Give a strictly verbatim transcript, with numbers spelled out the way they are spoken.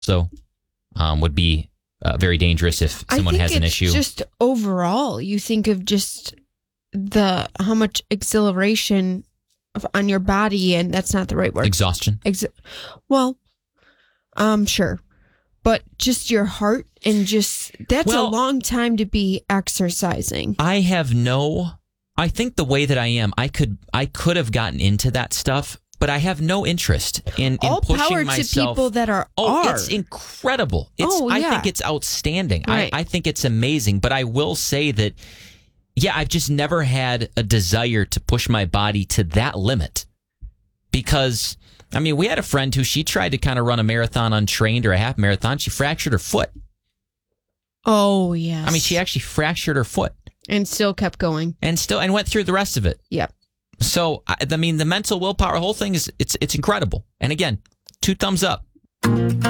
So um, would be uh, very dangerous if someone I think has an it's issue. Just overall, you think of just the how much exhilaration of, on your body, and that's not the right word. Exhaustion. Ex- well, um, sure. But just your heart and just, that's Well, a long time to be exercising. I have no, I think the way that I am, I could I could have gotten into that stuff, but I have no interest in, in All pushing power myself. to people that are Oh, are. it's incredible. It's, Oh, I yeah. think it's outstanding. Right. I, I think it's amazing. But I will say that, yeah, I've just never had a desire to push my body to that limit. Because, I mean, we had a friend who she tried to kind of run a marathon untrained or a half marathon. She fractured her foot. Oh, yes. I mean, she actually fractured her foot. And still kept going. And still, and went through the rest of it. Yep. So, I, I mean, the mental willpower, whole thing is, it's it's incredible. And again, two thumbs up.